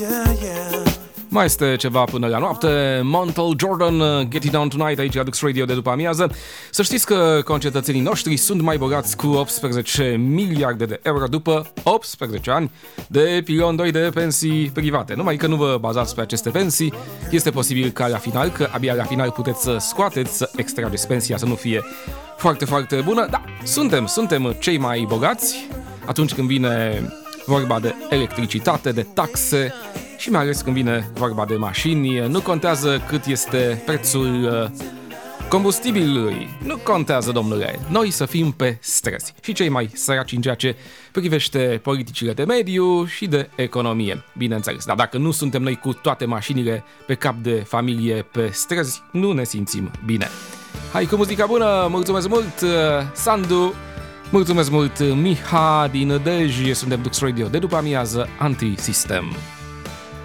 Mai este ceva până la noapte. Montel Jordan, Get It On Tonight, aici la Dux Radio de după amiază. Să știți că concetățenii noștri sunt mai bogați cu 18 miliarde de euro după 18 ani de pilon 2 de pensii private. Numai că nu vă bazați pe aceste pensii, este posibil ca la final, că abia la final puteți să scoateți, să extrageți pensia, să nu fie foarte, foarte bună. Da, suntem cei mai bogați atunci când vine vorba de electricitate, de taxe și mai ales când vine vorba de mașini. Nu contează cât este prețul combustibilului. Nu contează, domnule. Noi să fim pe străzi. Și cei mai săraci în ceea ce privește politicile de mediu și de economie. Bineînțeles, dar dacă nu suntem noi cu toate mașinile pe cap de familie pe străzi, nu ne simțim bine. Hai cu muzica bună, mulțumesc mult, Sandu! Mulțumesc mult, Miha din Dej, suntem Dux Radio de după amiază, Anti-System.